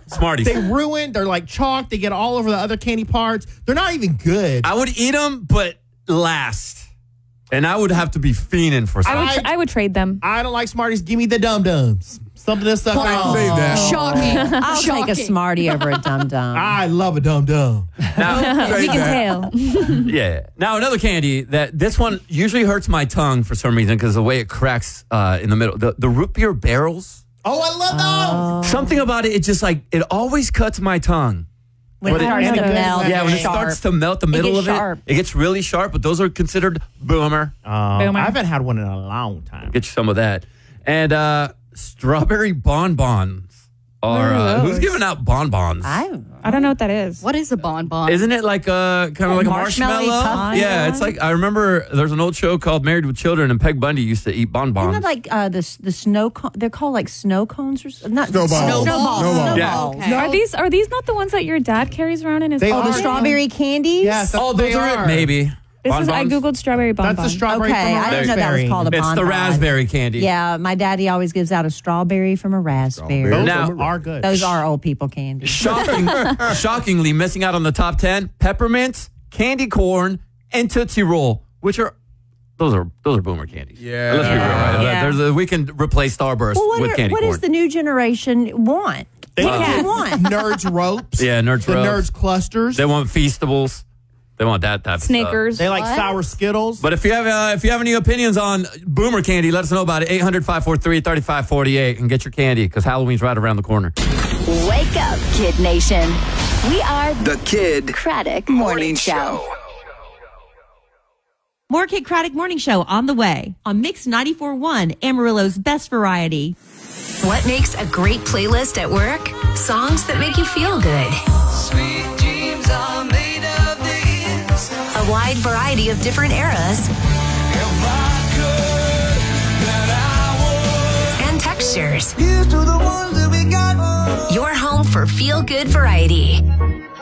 Smarties. They ruin. They're like chalk. They get all over the other candy parts. They're not even good. I would eat them, but last. And I would have to be fiending for some. I would trade them. I don't like Smarties. Give me the Dum Dums. Something that's stuck on. Save that. Shocking. I'll take a Smartie over a Dum Dum. I love a Dum Dum. Now, We can tell. yeah. Now, another candy that this one usually hurts my tongue for some reason because of the way it cracks in the middle. The root beer barrels. Oh, I love those. Something about it, it just like, it always cuts my tongue. When it starts to melt. Yeah, when it starts to melt the middle of sharp. it gets really sharp, but those are considered boomer. Boomer. I haven't had one in a long time. Get you some of that. And strawberry bonbons are, who's giving out bonbons? I don't know what that is. What is a bonbon? Isn't it like kind of like a marshmallow marshmallow? puff? Yeah, it's like, I remember there's an old show called Married with Children, and Peg Bundy used to eat bonbons. Isn't that like the snow cone? They're called like snow cones or not Snowballs. Snowballs. Yeah. Okay. Are these not the ones that your dad carries around in his They pocket? The strawberry candies? Yes, that's Oh, what those they are it, maybe. I Bonbons? googled strawberry bonbon. That's the strawberry Okay, from a I didn't know that was raspberry. called a It's bonbon. the raspberry candy. Yeah, my daddy always gives out a strawberry from a raspberry. Those Now- are good. Those are old people candy. Shockingly missing out on the top 10, peppermint, candy corn, and Tootsie Roll, which are those are boomer candies. Yeah. Let's be real. Right? Yeah. We can replace Starburst Well, with candy what corn. does the new generation want? They What do you want want? Nerds ropes. Yeah, Nerds the ropes. Nerds clusters. They want Feastables. They want that type of stuff. Snickers. They like What? sour Skittles. But if you have any opinions on boomer candy, let us know about it. 800-543-3548 and get your candy because Halloween's right around the corner. Wake up, Kid Nation. We are The Kid Craddock Morning Show. More Kid Craddock Morning Show on the way on Mix 94.1, Amarillo's best variety. What makes a great playlist at work? Songs that make you feel good. Sweet dreams are made of these. A wide variety of different eras If I could, then I would. and textures. Here's to the ones that we got. Your home for feel-good variety.